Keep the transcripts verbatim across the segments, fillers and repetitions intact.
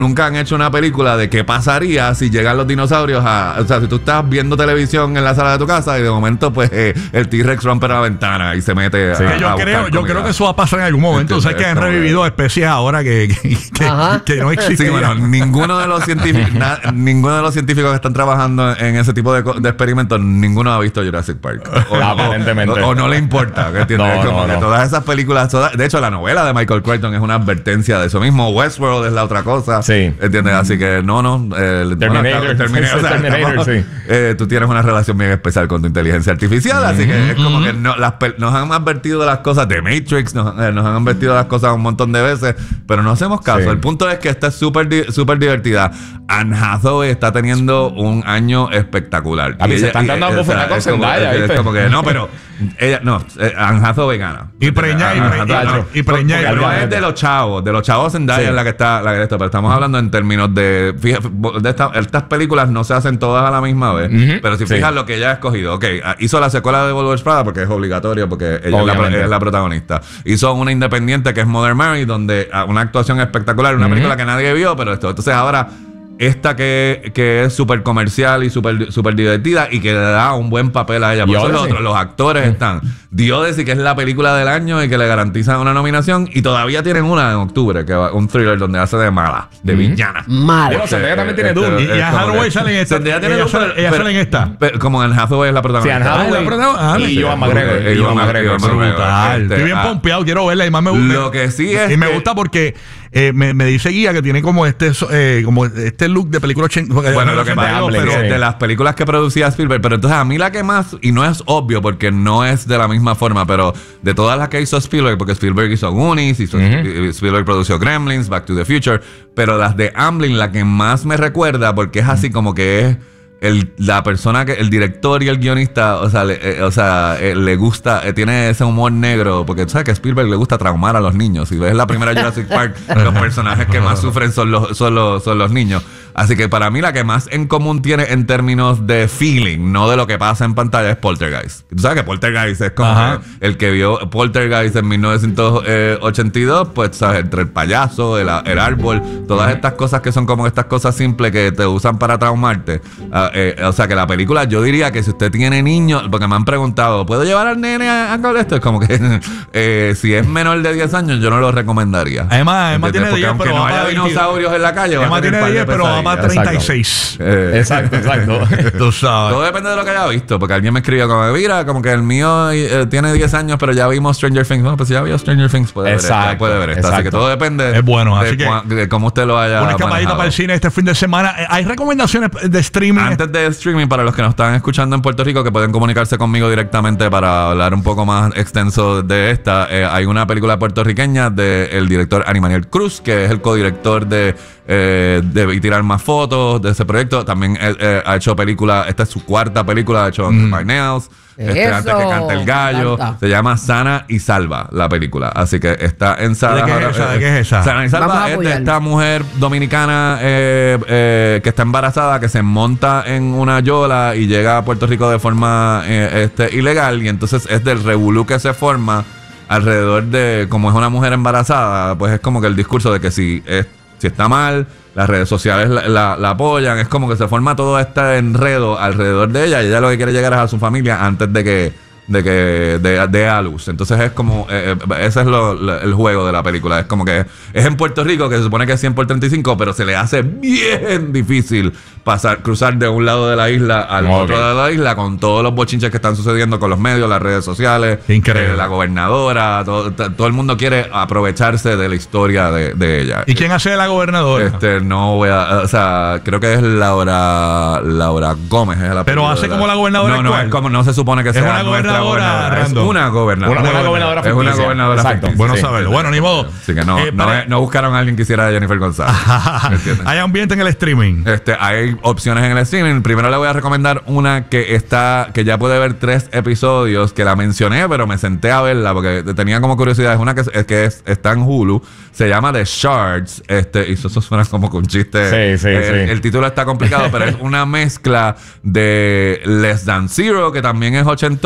nunca han hecho una película de qué pasaría si llegan los dinosaurios a... O sea, si tú estás viendo televisión en la sala de tu casa y de momento, pues, eh, el T-Rex rompe la ventana y se mete sí, a, yo a creo Yo creo que eso va a pasar en algún momento. O sea, que han revivido especies ahora que, que, que, que no existen. Sí, bueno, ninguno de los científicos na, ninguno de los científicos que están trabajando en ese tipo de, de experimentos, ninguno ha visto Jurassic Park. O, Aparentemente. O, o, o no le importa. ¿Entiendes? No, como no, que no. todas esas películas... Todas, de hecho, la novela de Michael Crichton es una advertencia de eso mismo. Westworld es la otra cosa. Sí. ¿Entiendes? Así que no, no. Eh, Terminator. Bueno, Terminator, o sea, Terminator, estamos, sí. eh, tú tienes una relación bien especial con tu inteligencia artificial, así que es como que no, las, nos han advertido de las cosas de Matrix, nos, eh, nos han advertido de las cosas un montón de veces, pero no hacemos caso. Sí. El punto es que esta es súper di súper divertida. Anne Hathaway está teniendo un año espectacular. A mí Y se ella- están y- dando o sea, bofetada con es como- Zendaya, es- es ¿viste? como que no, pero ella, no, eh, Anne Hathaway gana. Y preña, y Anne preña, Hathaway, y preña, y porque no preña. es de los chavos, de los chavos Zendaya Sí. es la que está, la que está, pero estamos hablando en términos de, fíjate, de esta- estas películas no se hacen todas a la misma vez, Ujú. pero si Sí. fijas lo que ella ha escogido, ok, hizo la secuela de Volver Prada porque es obligatorio, porque ella es la, Obviamente. es la protagonista. Hizo una independiente que es Mother Mary, donde ah, una actuación espectacular, una Ujú. película que nadie vio, pero esto, entonces ahora esta que, que es súper comercial y súper super divertida y que le da un buen papel a ella. Por Y eso los, Odyssey. otros, los actores están. The Odyssey, que es la película del año y que le garantizan una nominación. Y todavía tienen una en octubre, que va, un thriller donde hace de mala, de Ujú. villana. Mala. Digo, Zendaya también tiene Dune. Y- y es Anne como Hathaway que- sale en esta. Zendaya tiene Ella Dune, sale- pero- ella pero- sale en esta. pero como Anne Hathaway es la Sí, protagonista. Anne Ah, Hathaway la protagonista. y Sí, Ewan sí, McGregor. sí, y Ewan Ewan McGregor, sí. McGregor. Brutal. Este, Estoy bien ah, pompeado, quiero verla. Y más me gusta. Lo que sí es Y me que- gusta porque eh, me, me dice Guía que tiene como este eh, como este look de película ochenta. Bueno, lo que pasa Amblin, es que sí. de las películas que producía Spielberg, pero entonces a mí la que más, y no es obvio porque no es de la misma forma, pero de todas las que hizo Spielberg, porque Spielberg hizo Goonies, hizo, Ujú. Spielberg produció Gremlins, Back to the Future, pero las de Amblin, la que más me recuerda, porque es así como que es el, la persona que, el director y el guionista, o sea, le, eh, o sea, eh, le gusta, eh, tiene ese humor negro, porque tú sabes que a Spielberg le gusta traumar a los niños. Si ves la primera Jurassic Park, los personajes que más sufren son los, son los, son los niños. Así que para mí la que más en común tiene en términos de feeling, no de lo que pasa en pantalla, es Poltergeist. Tú sabes que Poltergeist es como Ajá. que el que vio Poltergeist en mil novecientos ochenta y dos, pues sabes, entre el payaso, el, el árbol, todas estas cosas que son como estas cosas simples que te usan para traumarte. Uh, eh, o sea que la película, yo diría que si usted tiene niños, porque me han preguntado, ¿puedo llevar al nene a, a ver esto? Es como que eh, si es menor de diez años, yo no lo recomendaría. Además, Emma ¿Entiendes? tiene Porque diez, aunque pero no va haya para veinte. dinosaurios en la calle, va a Emma tener tiene par de diez, pero va para pesadillas. treinta y seis. Eh, Exacto, exacto. Tú sabes. todo depende de lo que haya visto, porque alguien me escribió como, mira, como que el mío eh, tiene diez años, pero ya vimos Stranger Things. Bueno, pues si ya vio Stranger Things, puede ver Exacto, esta, puede ver esta. Así que exacto. todo depende Es bueno, de, así que- cua- de cómo usted lo haya Una escapadita manejado. para el cine este fin de semana. Eh, ¿Hay recomendaciones de streaming? Antes de streaming, para los que nos están escuchando en Puerto Rico, que pueden comunicarse conmigo directamente para hablar un poco más extenso de esta, eh, hay una película puertorriqueña del director Animaniel Cruz, que es el codirector de eh, de Y tirar más fotos de ese proyecto. También eh, eh, ha hecho película, esta es su cuarta película, ha hecho Under My Nails. Este, Eso, antes que cante el gallo. canta. Se llama Sana y Salva la película. Así que está en Salas ¿De qué es ahora, esa? eh, ¿De qué es esa? Sana y Vamos a Salva es de apoyarlo. esta mujer dominicana eh, eh, que está embarazada, que se monta en una yola y llega a Puerto Rico de forma eh, este, ilegal. Y entonces es del revolú que se forma alrededor de, como es una mujer embarazada, pues es como que el discurso de que si, es, si está mal, las redes sociales la, la- la apoyan. Es como que se forma todo este enredo alrededor de ella y ella lo que quiere llegar es a su familia antes de que de que de, de a luz. Entonces es como eh, eh, ese es lo, lo- el juego de la película. Es como que es en Puerto Rico, que se supone que es cien por treinta y cinco, pero se le hace bien difícil pasar, cruzar de un lado de la isla al Ok. otro lado de la isla, con todos los bochinches que están sucediendo con los medios, las redes sociales, Increíble. eh, la gobernadora, todo, t- todo el mundo quiere aprovecharse de la historia de, de ella. ¿Y quién hace de la gobernadora? Este, no voy a, o sea, creo que es Laura Laura Gómez es la Pero apellido hace de como la gobernadora No, no, actual. es como no se supone que Es sea una nuestra gobernadora gobernadora, es random. una gobernadora. Una- una gobernadora Es una ficticia. gobernadora Exacto. ficticia. Bueno Sí. saberlo. Bueno, ni modo. Así que no, Eh, no, para- es- no buscaron a alguien que hiciera a Jennifer González. ¿Me entiendes? Hay ambiente en el streaming. Este, hay opciones en el streaming. Primero le voy a recomendar una que está, que ya puede ver tres episodios, que la mencioné, pero me senté a verla porque tenía como curiosidad. Es una que, es, que es- está en Hulu. Se llama The Shards. Este, y eso, eso suena como que un chiste. Sí, sí, el, sí. el título está complicado, pero es una mezcla de Less Than Zero, que también es ochentosa,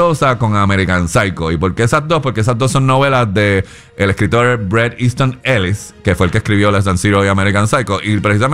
con American Psycho. ¿Y por qué esas dos? Porque esas dos son novelas de el escritor Bret Easton Ellis, que fue el que escribió Less Than Zero y American Psycho. Y precisamente